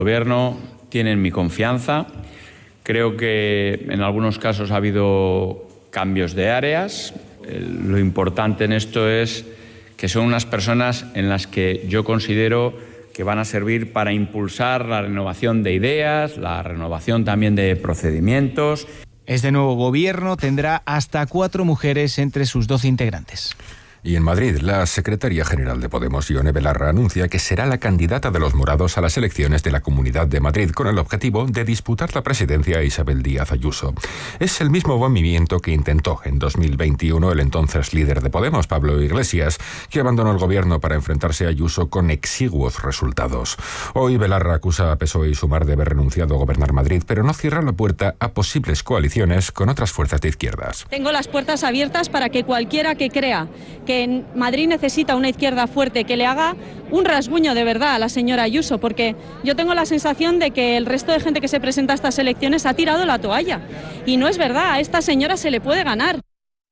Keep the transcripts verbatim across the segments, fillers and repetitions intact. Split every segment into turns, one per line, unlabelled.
El Gobierno tiene mi confianza. Creo que en algunos casos ha habido cambios de áreas. Lo importante en esto es que son unas personas en las que yo considero que van a servir para impulsar la renovación de ideas, la renovación también de procedimientos.
Este nuevo gobierno tendrá hasta cuatro mujeres entre sus doce integrantes.
Y en Madrid, la secretaria general de Podemos, Ione Belarra, anuncia que será la candidata de los morados a las elecciones de la Comunidad de Madrid, con el objetivo de disputar la presidencia a Isabel Díaz Ayuso. Es el mismo movimiento que intentó en dos mil veintiuno el entonces líder de Podemos, Pablo Iglesias, que abandonó el gobierno para enfrentarse a Ayuso con exiguos resultados. Hoy Belarra acusa a P S O E y Sumar de haber renunciado a gobernar Madrid, pero no cierra la puerta a posibles coaliciones con otras fuerzas de izquierdas.
Tengo las puertas abiertas para que cualquiera que crea que que en Madrid necesita una izquierda fuerte que le haga un rasguño de verdad a la señora Ayuso, porque yo tengo la sensación de que el resto de gente que se presenta a estas elecciones ha tirado la toalla. Y no es verdad, a esta señora se le puede ganar.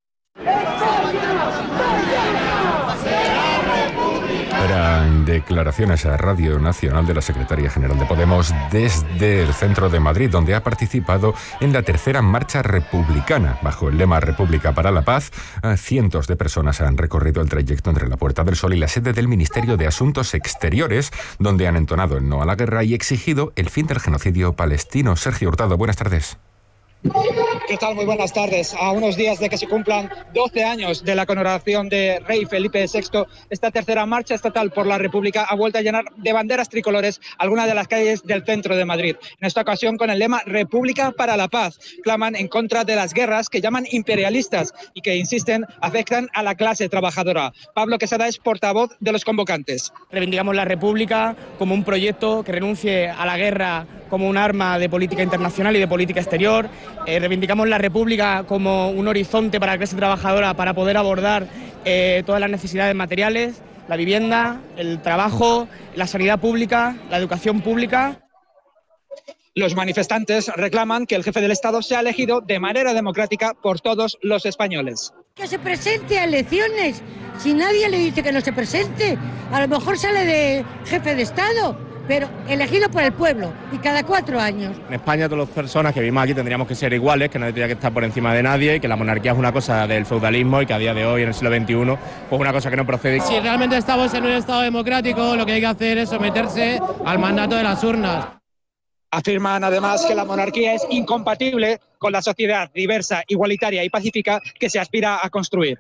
Eran declaraciones a Radio Nacional de la secretaria general de Podemos desde el centro de Madrid, donde ha participado en la tercera marcha republicana. Bajo el lema República para la Paz, cientos de personas han recorrido el trayecto entre la Puerta del Sol y la sede del Ministerio de Asuntos Exteriores, donde han entonado el no a la guerra y exigido el fin del genocidio palestino. Sergio Hurtado, buenas tardes.
¿Qué tal? Muy buenas tardes. A unos días de que se cumplan doce años de la coronación de Rey Felipe sexto, esta tercera marcha estatal por la República ha vuelto a llenar de banderas tricolores algunas de las calles del centro de Madrid. En esta ocasión con el lema República para la Paz. Claman en contra de las guerras que llaman imperialistas y que, insisten, afectan a la clase trabajadora. Pablo Quesada es portavoz de los convocantes.
Reivindicamos la República como un proyecto que renuncie a la guerra como un arma de política internacional y de política exterior. Eh, reivindicamos la República como un horizonte para la clase trabajadora para poder abordar eh, todas las necesidades materiales, la vivienda, el trabajo, la sanidad pública, la educación pública.
Los manifestantes reclaman que el jefe del Estado sea elegido de manera democrática por todos los españoles.
Que se presente a elecciones, si nadie le dice que no se presente, a lo mejor sale de jefe de Estado, pero elegido por el pueblo y cada cuatro años.
En España todas las personas que vivimos aquí tendríamos que ser iguales, que nadie tendría que estar por encima de nadie y que la monarquía es una cosa del feudalismo y que a día de hoy, en el siglo veintiuno, pues una cosa que no procede.
Si realmente estamos en un Estado democrático, lo que hay que hacer es someterse al mandato de las urnas.
Afirman además que la monarquía es incompatible con la sociedad diversa, igualitaria y pacífica que se aspira a construir.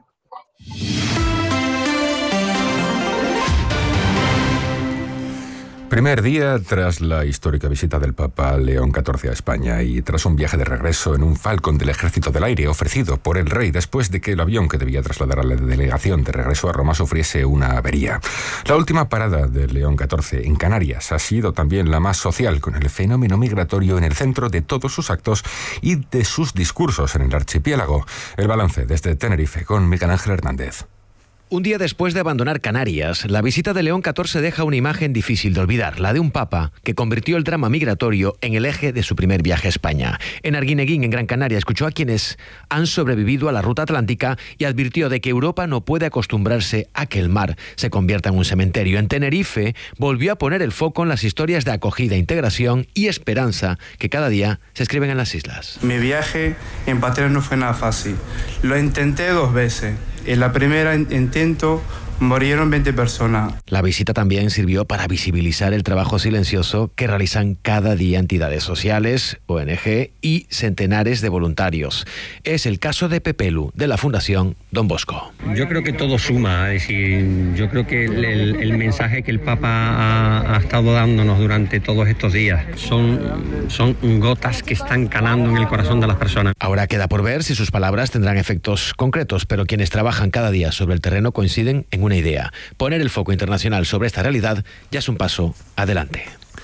Primer día tras la histórica visita del Papa León catorce a España y tras un viaje de regreso en un Falcon del Ejército del Aire ofrecido por el rey después de que el avión que debía trasladar a la delegación de regreso a Roma sufriese una avería. La última parada de León catorce en Canarias ha sido también la más social, con el fenómeno migratorio en el centro de todos sus actos y de sus discursos en el archipiélago. El balance desde Tenerife con Miguel Ángel Hernández.
Un día después de abandonar Canarias, la visita de León catorce deja una imagen difícil de olvidar, la de un papa que convirtió el drama migratorio en el eje de su primer viaje a España. En Arguineguín, en Gran Canaria, escuchó a quienes han sobrevivido a la ruta atlántica y advirtió de que Europa no puede acostumbrarse a que el mar se convierta en un cementerio. En Tenerife, volvió a poner el foco en las historias de acogida, integración y esperanza que cada día se escriben en las islas.
Mi viaje en Pateros no fue nada fácil. Lo intenté dos veces. En la primera intento murieron veinte personas.
La visita también sirvió para visibilizar el trabajo silencioso que realizan cada día entidades sociales, O N G y centenares de voluntarios. Es el caso de Pepelu, de la Fundación Don Bosco.
Yo creo que todo suma, es decir, yo creo que el, el, el mensaje que el Papa ha, ha estado dándonos durante todos estos días son, son gotas que están calando en el corazón de las personas.
Ahora queda por ver si sus palabras tendrán efectos concretos, pero quienes trabajan cada día sobre el terreno coinciden en una idea. Poner el foco internacional sobre esta realidad ya es un paso adelante.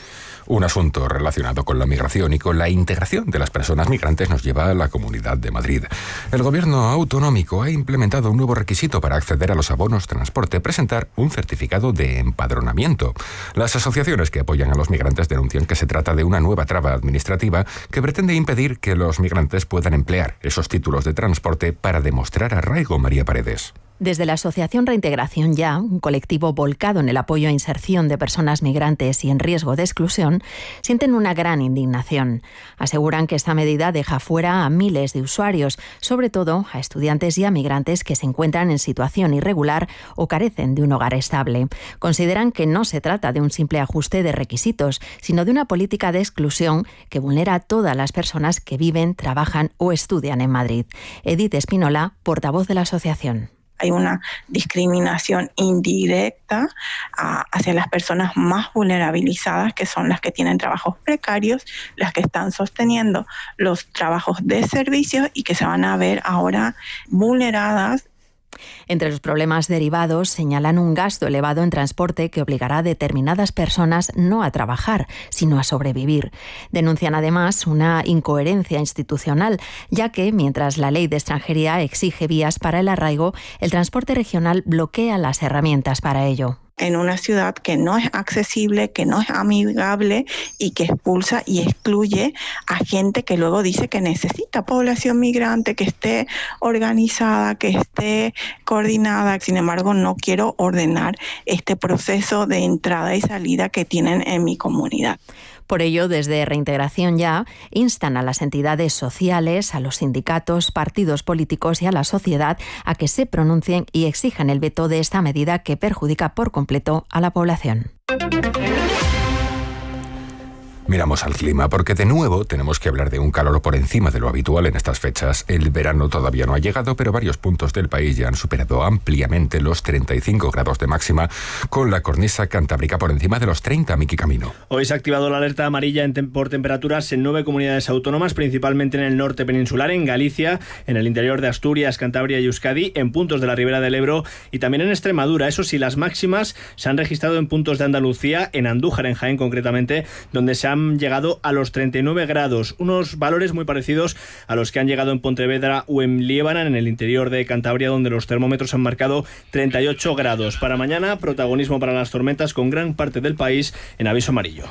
Un asunto relacionado con la migración y con la integración de las personas migrantes nos lleva a la Comunidad de Madrid. El gobierno autonómico ha implementado un nuevo requisito para acceder a los abonos transporte: presentar un certificado de empadronamiento. Las asociaciones que apoyan a los migrantes denuncian que se trata de una nueva traba administrativa que pretende impedir que los migrantes puedan emplear esos títulos de transporte para demostrar arraigo. María Paredes.
Desde la Asociación Reintegración Ya, un colectivo volcado en el apoyo a inserción de personas migrantes y en riesgo de exclusión, sienten una gran indignación. Aseguran que esta medida deja fuera a miles de usuarios, sobre todo a estudiantes y a migrantes que se encuentran en situación irregular o carecen de un hogar estable. Consideran que no se trata de un simple ajuste de requisitos, sino de una política de exclusión que vulnera a todas las personas que viven, trabajan o estudian en Madrid. Edith Espínola, portavoz de la asociación.
Hay una discriminación indirecta a, hacia las personas más vulnerabilizadas, que son las que tienen trabajos precarios, las que están sosteniendo los trabajos de servicios y que se van a ver ahora vulneradas.
Entre los problemas derivados señalan un gasto elevado en transporte que obligará a determinadas personas no a trabajar, sino a sobrevivir. Denuncian además una incoherencia institucional, ya que mientras la ley de extranjería exige vías para el arraigo, el transporte regional bloquea las herramientas para ello.
En una ciudad que no es accesible, que no es amigable y que expulsa y excluye a gente que luego dice que necesita población migrante, que esté organizada, que esté coordinada. Sin embargo, no quiero ordenar este proceso de entrada y salida que tienen en mi comunidad.
Por ello, desde Reintegración Ya, instan a las entidades sociales, a los sindicatos, partidos políticos y a la sociedad a que se pronuncien y exijan el veto de esta medida que perjudica por completo a la población.
Miramos al clima, porque de nuevo tenemos que hablar de un calor por encima de lo habitual en estas fechas. El verano todavía no ha llegado, pero varios puntos del país ya han superado ampliamente los treinta y cinco grados de máxima, con la cornisa cantábrica por encima de los treinta, Miki Camino.
Hoy se ha activado la alerta amarilla en tem- por temperaturas en nueve comunidades autónomas, principalmente en el norte peninsular, en Galicia, en el interior de Asturias, Cantabria y Euskadi, en puntos de la Ribera del Ebro y también en Extremadura. Eso sí, las máximas se han registrado en puntos de Andalucía, en Andújar, en Jaén concretamente, donde se han han llegado a los treinta y nueve grados, unos valores muy parecidos a los que han llegado en Pontevedra o en Liébana, en el interior de Cantabria, donde los termómetros han marcado treinta y ocho grados. Para mañana, protagonismo para las tormentas, con gran parte del país en aviso amarillo.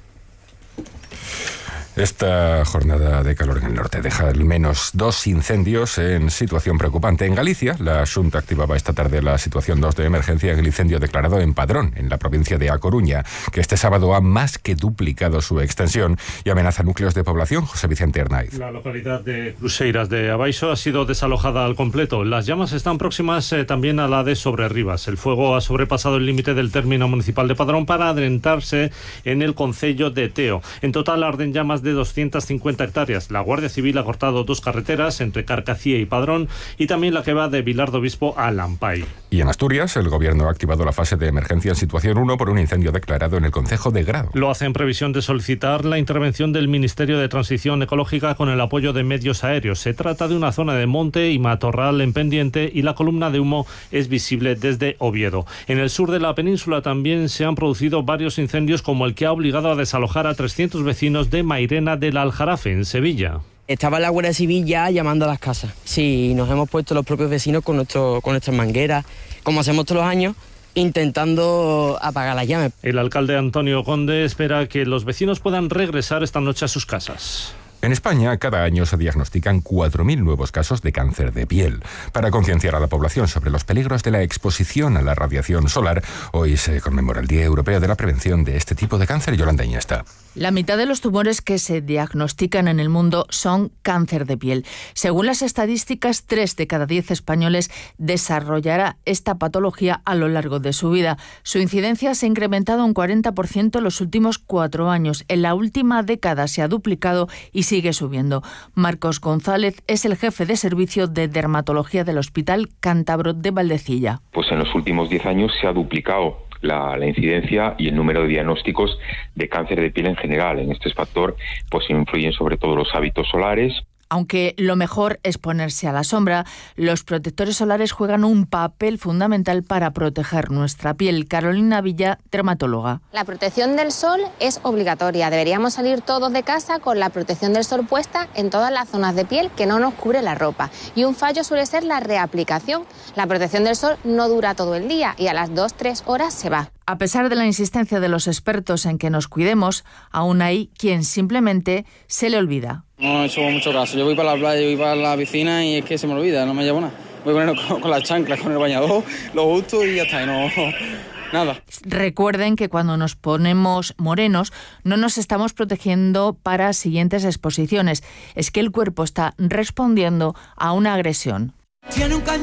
Esta jornada de calor en el norte deja al menos dos incendios en situación preocupante. En Galicia, la Xunta activaba esta tarde la situación dos de emergencia en el incendio declarado en Padrón, en la provincia de A Coruña, que este sábado ha más que duplicado su extensión y amenaza núcleos de población. José Vicente Hernaiz.
La localidad de Cruceiras de Abaixo ha sido desalojada al completo. Las llamas están próximas eh, también a la de Sobrerribas. El fuego ha sobrepasado el límite del término municipal de Padrón para adentrarse en el concello de Teo. En total arden llamas de doscientas cincuenta hectáreas. La Guardia Civil ha cortado dos carreteras entre Carcacía y Padrón y también la que va de Vilar do Obispo a Lampay.
Y en Asturias, el Gobierno ha activado la fase de emergencia en situación uno por un incendio declarado en el concejo de Grado.
Lo hace en previsión de solicitar la intervención del Ministerio de Transición Ecológica con el apoyo de medios aéreos. Se trata de una zona de monte y matorral en pendiente y la columna de humo es visible desde Oviedo. En el sur de la península también se han producido varios incendios, como el que ha obligado a desalojar a trescientos vecinos de Mairena del Aljarafe, en Sevilla.
Estaba la Guardia Civil ya llamando a las casas. Sí, nos hemos puesto los propios vecinos con, nuestro, con nuestras mangueras, como hacemos todos los años, intentando apagar las llamas.
El alcalde Antonio Conde espera que los vecinos puedan regresar esta noche a sus casas.
En España, cada año se diagnostican cuatro mil nuevos casos de cáncer de piel. Para concienciar a la población sobre los peligros de la exposición a la radiación solar, hoy se conmemora el Día Europeo de la Prevención de este tipo de cáncer. Yolanda Iñesta.
La mitad de los tumores que se diagnostican en el mundo son cáncer de piel. Según las estadísticas, tres de cada diez españoles desarrollará esta patología a lo largo de su vida. Su incidencia se ha incrementado un cuarenta por ciento en los últimos cuatro años. En la última década se ha duplicado y sigue subiendo. Marcos González es el jefe de servicio de dermatología del Hospital Cántabro de Valdecilla.
Pues en los últimos diez años se ha duplicado La, la incidencia y el número de diagnósticos de cáncer de piel en general. En este factor pues influyen sobre todo los hábitos solares.
Aunque lo mejor es ponerse a la sombra, los protectores solares juegan un papel fundamental para proteger nuestra piel. Carolina Villa, dermatóloga.
La protección del sol es obligatoria. Deberíamos salir todos de casa con la protección del sol puesta en todas las zonas de piel que no nos cubre la ropa. Y un fallo suele ser la reaplicación. La protección del sol no dura todo el día y a las dos tres horas se va.
A pesar de la insistencia de los expertos en que nos cuidemos, aún hay quien simplemente se le olvida.
No he hecho mucho caso. Yo voy para la playa, voy para la piscina y es que se me olvida, no me llevo nada. voy con, el, con, con las chanclas, con el bañador, lo justo y ya está, y no... Nada.
Recuerden que cuando nos ponemos morenos no nos estamos protegiendo para siguientes exposiciones. Es que el cuerpo está respondiendo a una agresión.